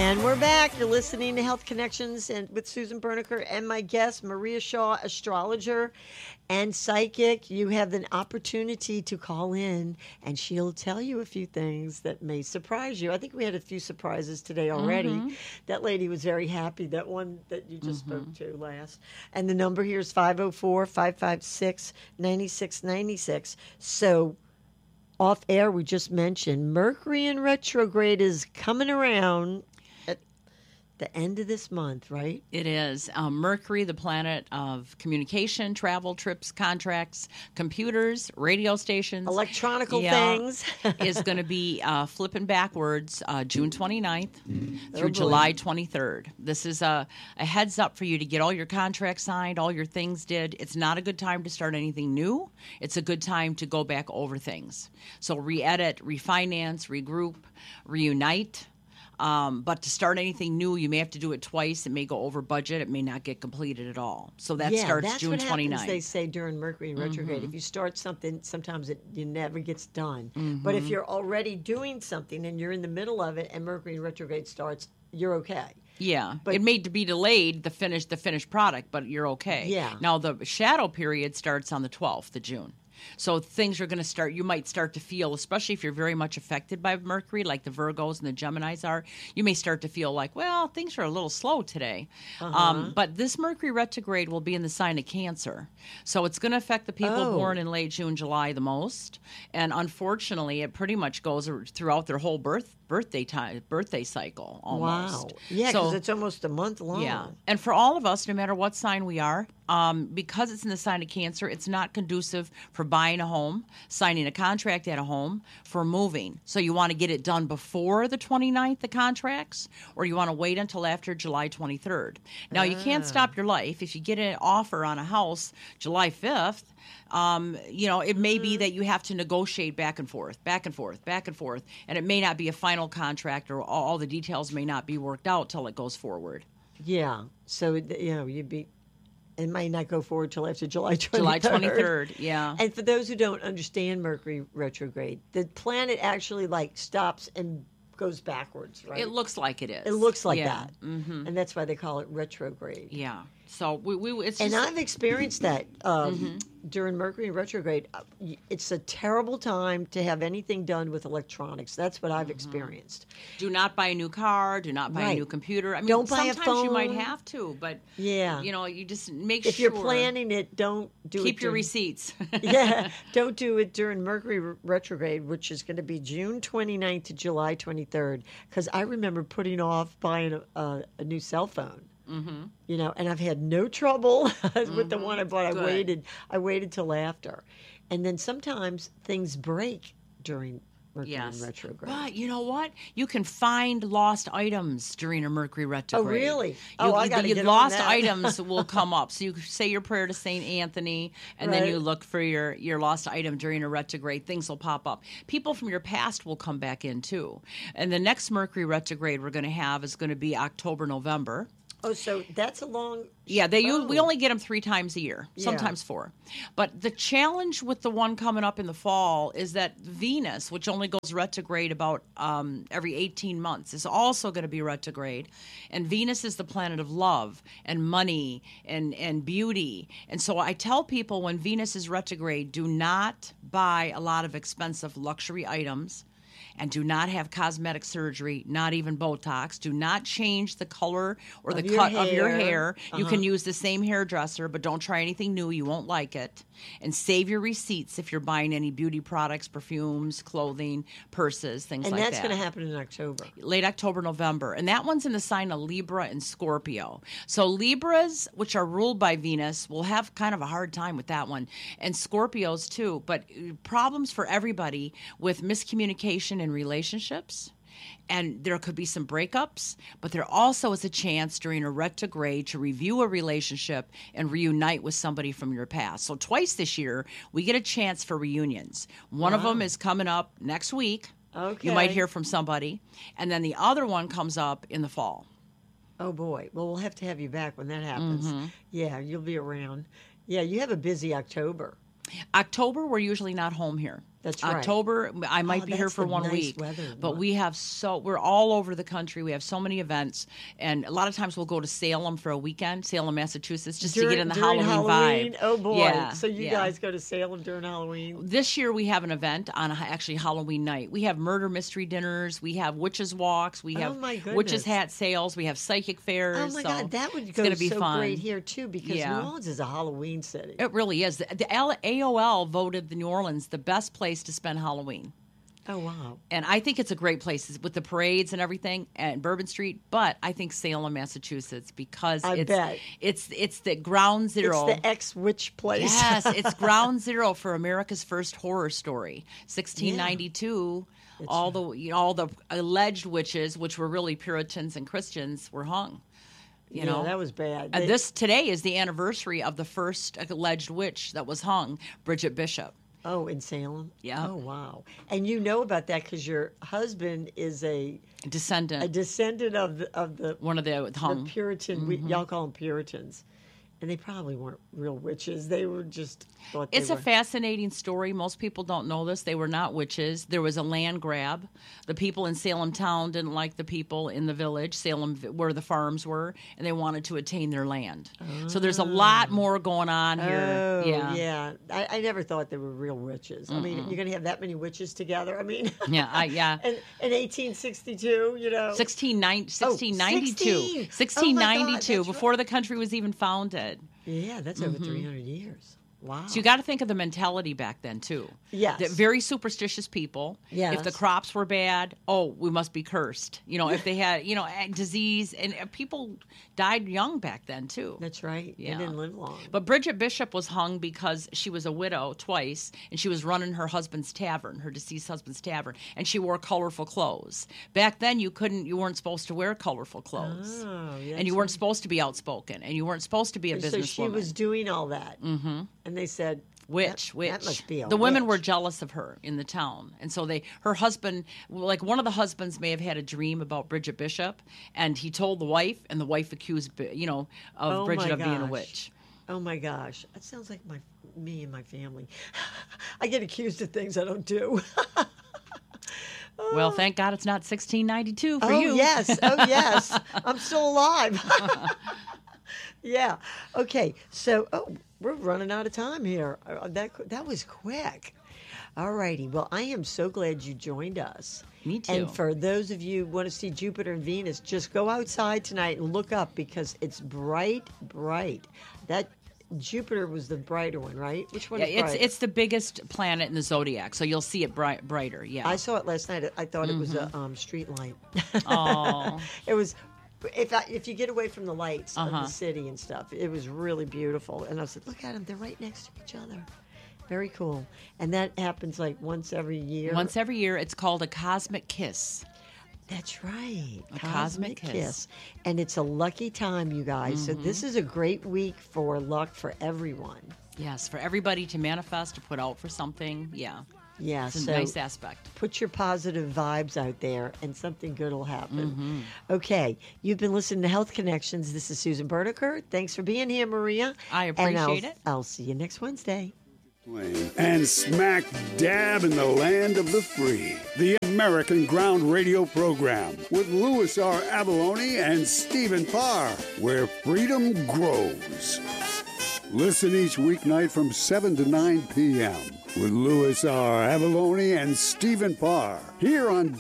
And we're back. You're listening to Health Connections and with Susan Berniker and my guest, Maria Shaw, astrologer and psychic. You have an opportunity to call in, and she'll tell you a few things that may surprise you. I think we had a few surprises today already. That lady was very happy, that one that you just spoke to last. And the number here is 504-556-9696. So off air, we just mentioned Mercury in retrograde is coming around at the end of this month, right? It is. Mercury, the planet of communication, travel, trips, contracts, computers, radio stations. Electronical things. is going to be flipping backwards June 29th through July 23rd. This is a heads up for you to get all your contracts signed, all your things did. It's not a good time to start anything new. It's a good time to go back over things. So re-edit, refinance, regroup, reunite. But to start anything new, you may have to do it twice. It may go over budget. It may not get completed at all. So that starts June 29th. That's what happens, they say, during Mercury in retrograde. If you start something, sometimes it never gets done. But if you're already doing something and you're in the middle of it and Mercury in retrograde starts, you're okay. Yeah, but it may be delayed, the finished product, but you're okay. Yeah. Now, the shadow period starts on the 12th of June. So things are going to start, you might start to feel, especially if you're very much affected by Mercury, like the Virgos and the Geminis are, you may start to feel like, well, things are a little slow today. But this Mercury retrograde will be in the sign of Cancer. So it's going to affect the people born in late June, July the most. And unfortunately, it pretty much goes throughout their whole birthday cycle almost. Wow. Yeah, because it's almost a month long. Yeah. And for all of us, no matter what sign we are, because it's in the sign of Cancer, it's not conducive for buying a home, signing a contract at a home, for moving. So you want to get it done before the 29th, the contracts, or you want to wait until after July 23rd. Now, you can't stop your life. If you get an offer on a house July 5th, it may be that you have to negotiate back and forth, and it may not be a final contract, or all the details may not be worked out till it goes forward. Yeah. So, it might not go forward till after July 23rd. July 23rd, yeah. And for those who don't understand Mercury retrograde, the planet actually stops and goes backwards, right? It looks like it is. It looks like that. And that's why they call it retrograde. Yeah. So it's and I've experienced that during Mercury retrograde. It's a terrible time to have anything done with electronics. That's what I've experienced. Do not buy a new car. Do not buy a new computer. I mean, don't buy a phone. Sometimes you might have to, but you just make sure. If you're planning it, don't do it. Keep your receipts. Don't do it during Mercury retrograde, which is going to be June 29th to July 23rd. Because I remember putting off buying a new cell phone. And I've had no trouble with the one I bought. I waited till after. And then sometimes things break during Mercury in retrograde. But you know what? You can find lost items during a Mercury retrograde. Oh, really? I got to get lost on that. items will come up. So you say your prayer to St. Anthony, and then you look for your lost item during a retrograde. Things will pop up. People from your past will come back in, too. And the next Mercury retrograde we're going to have is going to be October, November. Oh, so that's a long... Yeah, we only get them 3 times a year, sometimes 4. But the challenge with the one coming up in the fall is that Venus, which only goes retrograde about every 18 months, is also going to be retrograde. And Venus is the planet of love and money and beauty. And so I tell people when Venus is retrograde, do not buy a lot of expensive luxury items. And do not have cosmetic surgery, not even Botox. Do not change the color or the cut of your hair. You can use the same hairdresser, but don't try anything new. You won't like it. And save your receipts if you're buying any beauty products, perfumes, clothing, purses, things like that. And that's going to happen in October. Late October, November. And that one's in the sign of Libra and Scorpio. So Libras, which are ruled by Venus, will have kind of a hard time with that one. And Scorpios, too. But problems for everybody with miscommunication in relationships. And there could be some breakups, but there also is a chance during a retrograde to review a relationship and reunite with somebody from your past. So twice this year, we get a chance for reunions. One of them is coming up next week. Okay. You might hear from somebody. And then the other one comes up in the fall. Oh, boy. Well, we'll have to have you back when that happens. Yeah, you'll be around. Yeah, you have a busy October. October, we're usually not home here. That's right. October, I might be here that's for the 1 nice week. weather But one. we're all over the country. We have so many events. And a lot of times we'll go to Salem for a weekend, Salem, Massachusetts, just to get in the during Halloween vibe. Oh boy! Yeah, So you yeah. guys go to Salem during Halloween? This year we have an event on actually Halloween night. We have murder mystery dinners. We have witches walks. We have my goodness. witches hat sales. We have psychic fairs. Oh my so God, that would it's go gonna be so fun. great here too because Yeah. New Orleans is a Halloween city. It really is. The AOL voted the New Orleans the best place to spend Halloween. Oh wow! And I think it's a great place with the parades and everything at Bourbon Street. But I think Salem, Massachusetts, because it's the ground zero. It's the ex-witch place. Yes, it's ground zero for America's first horror story, 1692. All the alleged witches, which were really Puritans and Christians, were hung. You know that was bad. Today is the anniversary of the first alleged witch that was hung, Bridget Bishop. Oh, in Salem? Yeah. Oh, wow. And you know about that because your husband is a Descendant. of the One of the hung. the Puritan. Y'all call them Puritans. And they probably weren't real witches. They were just thought they It's were. a fascinating story. Most people don't know this. They were not witches. There was a land grab. The people in Salem town didn't like the people in the village, Salem, where the farms were, and they wanted to attain their land. So there's a lot more going on here. Oh, yeah. I never thought they were real witches. I mean, you're going to have that many witches together? I mean, Yeah, in 1862, you know. 1692. 1692, that's before right. the country was even founded. Yeah, that's over 300 years. Wow. So you got to think of the mentality back then too. Yes. That very superstitious people. Yes. If the crops were bad, we must be cursed. If they had, disease, and people died young back then too. That's right. Yeah. They didn't live long. But Bridget Bishop was hung because she was a widow twice, and she was running her husband's tavern, her deceased husband's tavern, and she wore colorful clothes. Back then, you weren't supposed to wear colorful clothes, and you weren't supposed to be outspoken, and you weren't supposed to be a businesswoman. So she was doing all that. Mm-hmm. And they said, Witch. That must be a The women witch. were jealous of her in the town, and so her husband, like one of the husbands, may have had a dream about Bridget Bishop, and he told the wife, and the wife accused, of Oh, Bridget my of being a gosh. witch. Oh my gosh, that sounds like me and my family. I get accused of things I don't do. Well, thank God it's not 1692 for Oh you. yes, oh yes, I'm still alive. Yeah. Okay. So, we're running out of time here. That was quick. All righty. Well, I am so glad you joined us. Me too. And for those of you who want to see Jupiter and Venus, just go outside tonight and look up because it's bright, bright. That Jupiter was the brighter one, right? Which one? Yeah, is brighter? it's the biggest planet in the zodiac, so you'll see it brighter. Yeah. I saw it last night. I thought it was a street light. Oh. It was. If you get away from the lights of the city and stuff, it was really beautiful. And I said, look at them; they're right next to each other. Very cool. And that happens like once every year. Once every year, it's called a cosmic kiss. That's right. A cosmic kiss. And it's a lucky time, you guys. So this is a great week for luck for everyone. Yes, for everybody to manifest, to put out for something. Yeah. Yeah, It's a so nice aspect. put your positive vibes out there and something good will happen. Okay, you've been listening to Health Connections. This is Susan Berniker. Thanks for being here, Maria. I appreciate it. I'll see you next Wednesday. And smack dab in the land of the free. The American Ground Radio program with Louis R. Avalone and Stephen Parr, where freedom grows. Listen each weeknight from 7 to 9 p.m. with Louis R. Avalone and Stephen Parr here on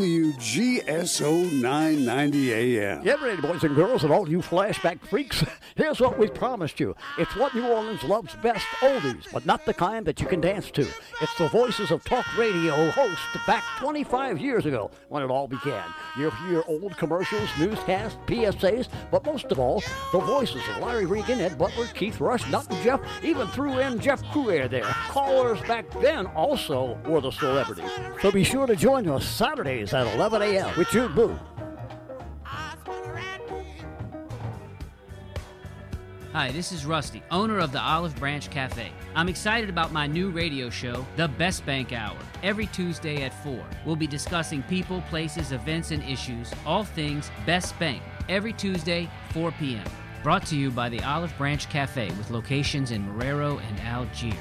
WGSO 990 AM. Get ready, boys and girls, and all you flashback freaks. Here's what we promised you. It's what New Orleans loves best, oldies, but not the kind that you can dance to. It's the voices of talk radio hosts back 25 years ago when it all began. You'll hear old commercials, newscasts, PSAs, but most of all, the voices of Larry Regan, Ed Butler, Keith Rush, Nut and Jeff, even threw in Jeff Coulier there. Callers back then also were the celebrities. So be sure to join us Saturdays at 11 a.m. with Jude Boo. Hi, this is Rusty, owner of the Olive Branch Cafe. I'm excited about my new radio show, The Best Bank Hour. Every Tuesday at 4, we'll be discussing people, places, events, and issues, all things Best Bank. Every Tuesday, 4 p.m. Brought to you by the Olive Branch Cafe with locations in Marrero and Algiers.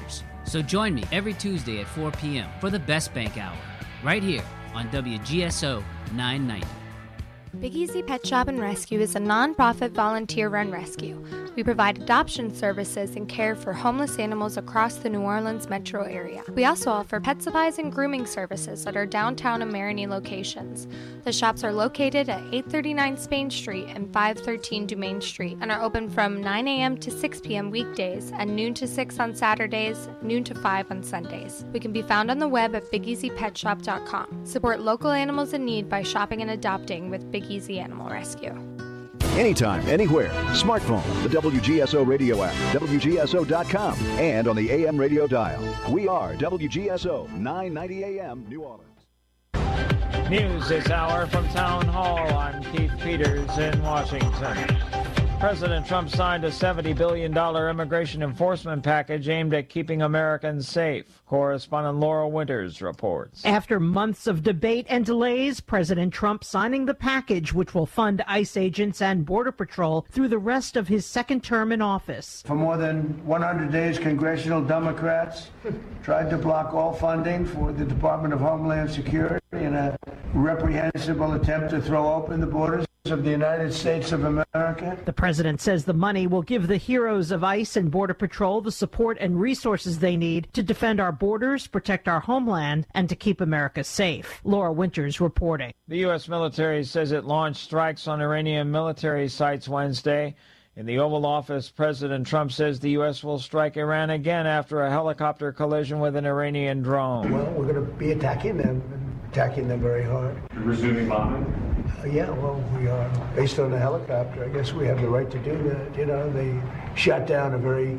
So join me every Tuesday at 4 p.m. for the Best Bank Hour, right here on WGSO 990. Big Easy Pet Shop and Rescue is a non-profit volunteer-run rescue. We provide adoption services and care for homeless animals across the New Orleans metro area. We also offer pet supplies and grooming services at our downtown and Marigny locations. The shops are located at 839 Spain Street and 513 Dumaine Street and are open from 9 a.m. to 6 p.m. weekdays and noon to 6 on Saturdays, noon to 5 on Sundays. We can be found on the web at BigEasyPetShop.com. Support local animals in need by shopping and adopting with Big Easy Animal Rescue. Anytime, anywhere. Smartphone, the WGSO radio app, WGSO.com, and on the AM radio dial. We are WGSO 990 AM, New Orleans. News this hour from Town Hall. I'm Keith Peters in Washington. President Trump signed a $70 billion immigration enforcement package aimed at keeping Americans safe. Correspondent Laura Winters reports. After months of debate and delays, President Trump signing the package which will fund ICE agents and Border Patrol through the rest of his second term in office. For more than 100 days, congressional Democrats tried to block all funding for the Department of Homeland Security in a reprehensible attempt to throw open the borders of the United States of America. The president says the money will give the heroes of ICE and Border Patrol the support and resources they need to defend our borders, protect our homeland, and to keep America safe. Laura Winters reporting. The U.S. military says it launched strikes on Iranian military sites Wednesday. In the Oval Office, President Trump says the U.S. will strike Iran again after a helicopter collision with an Iranian drone. Well, we're going to be attacking them very hard. You're resuming bombing? Yeah, well, we are. Based on the helicopter, I guess we have the right to do that. You know, they shot down a very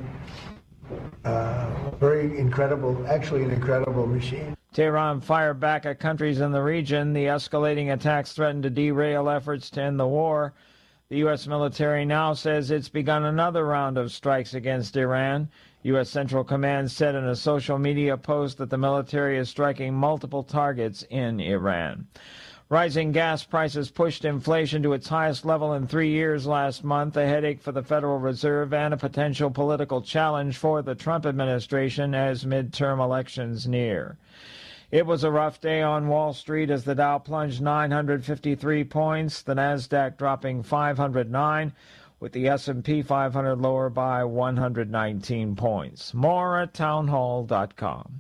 incredible, actually an incredible machine. Tehran fired back at countries in the region. The escalating attacks threatened to derail efforts to end the war. The U.S. military now says it's begun another round of strikes against Iran. U.S. Central Command said in a social media post that the military is striking multiple targets in Iran. Rising gas prices pushed inflation to its highest level in 3 years last month, a headache for the Federal Reserve and a potential political challenge for the Trump administration as midterm elections near. It was a rough day on Wall Street as the Dow plunged 953 points, the Nasdaq dropping 509, with the S&P 500 lower by 119 points. More at townhall.com.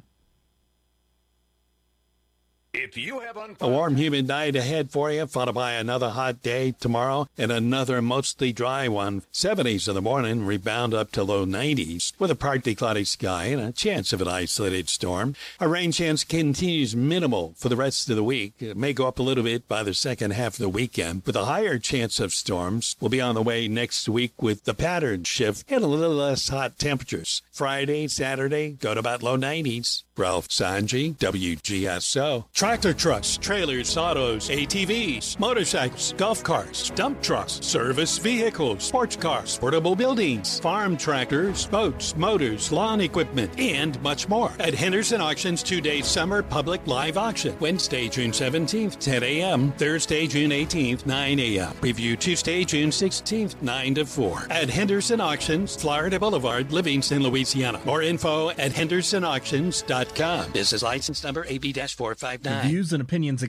If you have a warm, humid night ahead for you, followed by another hot day tomorrow and another mostly dry one. 70s in the morning, rebound up to low 90s with a partly cloudy sky and a chance of an isolated storm. Our rain chance continues minimal for the rest of the week. It may go up a little bit by the second half of the weekend, with a higher chance of storms. Will be on the way next week with the pattern shift and a little less hot temperatures. Friday, Saturday, go to about low 90s. Ralph Sanji, WGSO. Tractor trucks, trailers, autos, ATVs, motorcycles, golf carts, dump trucks, service vehicles, sports cars, portable buildings, farm tractors, boats, motors, lawn equipment, and much more at Henderson Auctions 2-day summer public live auction. Wednesday, June 17th, 10 a.m. Thursday, June 18th, 9 a.m. Preview Tuesday, June 16th, 9 to 4. At Henderson Auctions, Florida Boulevard, Livingston, Louisiana. More info at hendersonauctions.com. This is license number AB-459. The views and opinions